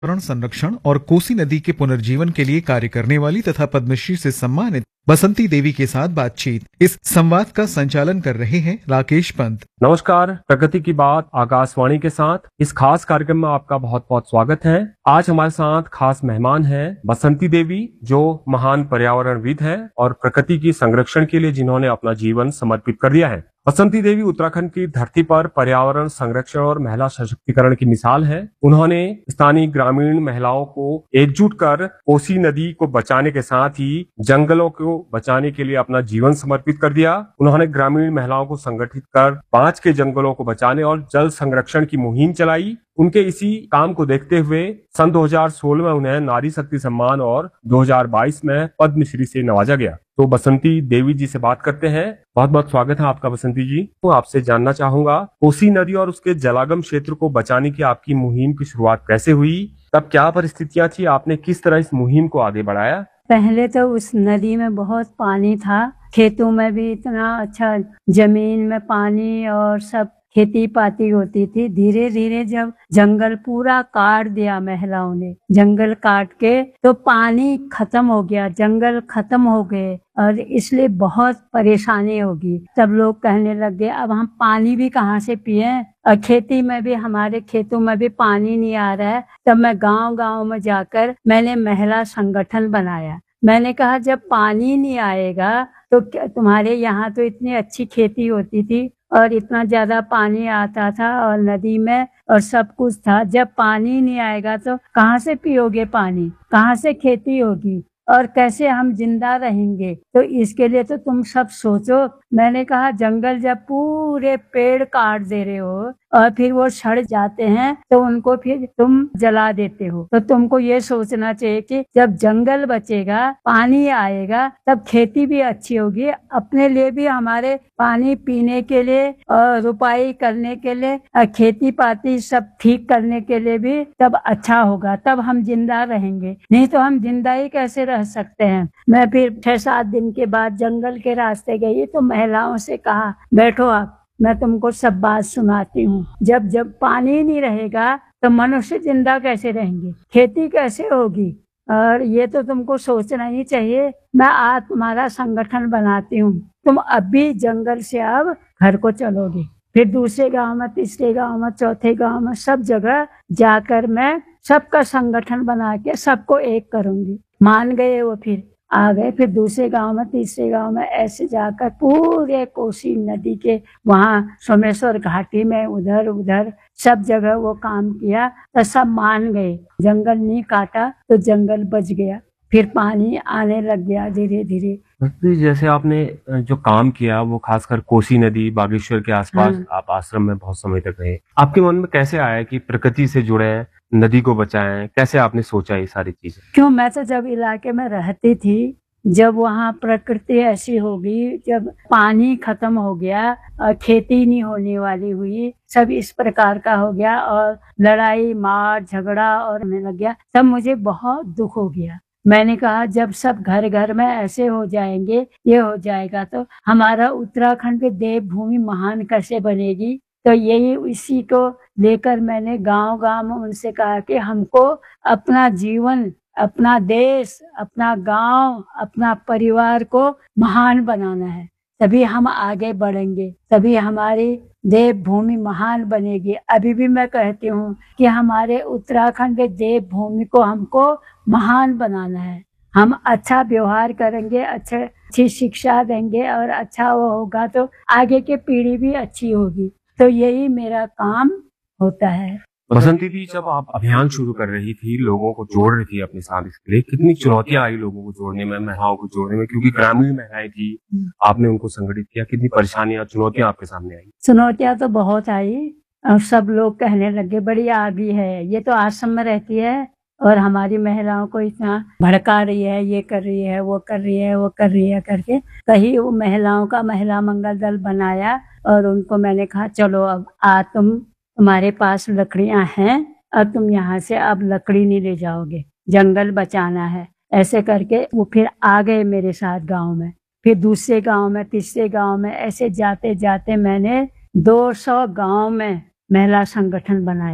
पर्यावरण संरक्षण और कोसी नदी के पुनर्जीवन के लिए कार्य करने वाली तथा पद्मश्री से सम्मानित बसंती देवी के साथ बातचीत। इस संवाद का संचालन कर रहे हैं राकेश पंत। नमस्कार, प्रकृति की बात आकाशवाणी के साथ इस खास कार्यक्रम में आपका बहुत बहुत स्वागत है। आज हमारे साथ खास मेहमान हैं बसंती देवी, जो महान पर्यावरणविद हैं और प्रकृति की संरक्षण के लिए जिन्होंने अपना जीवन समर्पित कर दिया है। बसंती देवी उत्तराखंड की धरती पर पर्यावरण संरक्षण और महिला सशक्तिकरण की मिसाल है। उन्होंने स्थानीय ग्रामीण महिलाओं को एकजुट कर कोसी नदी को बचाने के साथ ही जंगलों को बचाने के लिए अपना जीवन समर्पित कर दिया। उन्होंने ग्रामीण महिलाओं को संगठित कर 5 के जंगलों को बचाने और जल संरक्षण की मुहिम चलाई। उनके इसी काम को देखते हुए सन 2016 में उन्हें नारी शक्ति सम्मान और 2022 में पद्मश्री से नवाजा गया। तो बसंती देवी जी से बात करते हैं। बहुत बहुत स्वागत है आपका बसंती जी। तो आपसे जानना चाहूंगा, कोसी नदी और उसके जलागम क्षेत्र को बचाने की आपकी मुहिम की शुरुआत कैसे हुई? तब क्या परिस्थितियां थी? आपने किस तरह इस मुहिम को आगे बढ़ाया? पहले तो उस नदी में बहुत पानी था, खेतों में भी इतना अच्छा, जमीन में पानी और सब खेती पाती होती थी। धीरे धीरे जब जंगल पूरा काट दिया महिलाओं ने, जंगल काट के तो पानी खत्म हो गया, जंगल खत्म हो गए और इसलिए बहुत परेशानी होगी। सब लोग कहने लग गए अब हम पानी भी कहाँ से पिए, और खेती में भी, हमारे खेतों में भी पानी नहीं आ रहा है। तब मैं गांव गांव में जाकर मैंने महिला संगठन बनाया। मैंने कहा जब पानी नहीं आएगा तो तुम्हारे यहाँ तो इतनी अच्छी खेती होती थी और इतना ज्यादा पानी आता था और नदी में और सब कुछ था, जब पानी नहीं आएगा तो कहाँ से पियोगे पानी, कहाँ से खेती होगी और कैसे हम जिंदा रहेंगे? तो इसके लिए तो तुम सब सोचो। मैंने कहा जंगल जब पूरे पेड़ काट दे रहे हो और फिर वो सड़ जाते हैं तो उनको फिर तुम जला देते हो, तो तुमको ये सोचना चाहिए कि जब जंगल बचेगा, पानी आएगा, तब खेती भी अच्छी होगी, अपने लिए भी, हमारे पानी पीने के लिए और रुपाई करने के लिए, खेती पाती सब ठीक करने के लिए भी तब अच्छा होगा, तब हम जिंदा रहेंगे। नहीं तो हम जिंदा ही कैसे रह सकते हैं? मैं फिर 6-7 दिन के बाद जंगल के रास्ते गई तो महिलाओं से कहा बैठो आप, मैं तुमको सब बात सुनाती हूँ। जब जब पानी नहीं रहेगा तो मनुष्य जिंदा कैसे रहेंगे, खेती कैसे होगी? और ये तो तुमको सोचना ही चाहिए। मैं आज तुम्हारा संगठन बनाती हूँ, तुम अभी जंगल से अब घर को चलोगे, फिर दूसरे गांव में, तीसरे गांव में, चौथे गांव में, सब जगह जाकर मैं सबका संगठन बना के सबको एक करूंगी। मान गए वो, फिर आ गए, फिर दूसरे गांव में, तीसरे गांव में, ऐसे जाकर पूरे कोसी नदी के वहाँ सोमेश्वर घाटी में उधर उधर सब जगह वो काम किया तो सब मान गए। जंगल नहीं काटा तो जंगल बच गया, फिर पानी आने लग गया धीरे धीरे। जैसे आपने जो काम किया वो खासकर कोसी नदी, बागेश्वर के आसपास, आप आश्रम में बहुत समय तक रहे। आपके मन में कैसे आया कि प्रकृति से जुड़े, नदी को बचाएं? कैसे आपने सोचा ये सारी चीजें? क्यों, मैं तो जब इलाके में रहती थी, जब वहाँ प्रकृति ऐसी होगी, जब पानी खत्म हो गया और खेती नहीं होने वाली हुई, सब इस प्रकार का हो गया और लड़ाई मार झगड़ा और होने लग गया, तब मुझे बहुत दुख हो गया। मैंने कहा जब सब घर घर में ऐसे हो जाएंगे, ये हो जाएगा, तो हमारा उत्तराखंड की देवभूमि महान कैसे बनेगी? तो यही इसी को लेकर मैंने गांव गांव में उनसे कहा कि हमको अपना जीवन, अपना देश, अपना गांव, अपना परिवार को महान बनाना है, तभी हम आगे बढ़ेंगे, तभी हमारी देवभूमि महान बनेगी। अभी भी मैं कहती हूँ कि हमारे उत्तराखंड के देवभूमि को हमको महान बनाना है। हम अच्छा व्यवहार करेंगे, अच्छी शिक्षा देंगे और अच्छा वो होगा तो आगे की पीढ़ी भी अच्छी होगी। तो यही मेरा काम होता है। बसंती जी, जब आप अभियान शुरू कर रही थी, लोगों को जोड़ रही थी अपने साथ, इसके लिए कितनी चुनौतियां आई लोगों को जोड़ने में, महिलाओं को जोड़ने में? क्योंकि ग्रामीण महिलाएं थी, आपने उनको संगठित किया, कितनी परेशानियां, चुनौतियां आपके सामने आई? चुनौतियां तो बहुत आई और सब लोग कहने लगे बड़ी आ भी है, ये तो आश्रम में रहती है और हमारी महिलाओं को इतना भड़का रही है, ये कर रही है, वो कर रही है, वो कर रही है करके। कहीं वो महिलाओं का महिला मंगल दल बनाया और उनको मैंने कहा चलो अब तुम्हारे पास लकड़ियां हैं और तुम यहाँ से अब लकड़ी नहीं ले जाओगे, जंगल बचाना है। ऐसे करके वो फिर आ गए मेरे साथ गांव में, फिर दूसरे गांव में, तीसरे गांव में, ऐसे जाते जाते मैंने 200 गांव में महिला संगठन बनाया।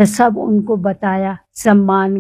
तो सब उनको बताया, सम्मान